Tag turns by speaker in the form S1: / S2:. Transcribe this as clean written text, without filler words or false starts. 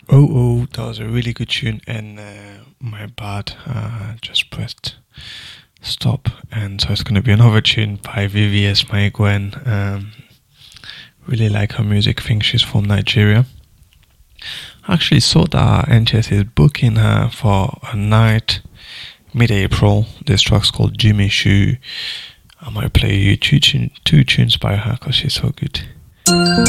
S1: Oh, oh, that was a really good tune, and my bad, just pressed stop, and so it's gonna be another tune by VVS Maigwen. Really like her music. Think she's from Nigeria. I actually saw that NTS is booking her for a night mid-April. This track's called Jimmy Shoo. I might play you two tunes by her because she's so good.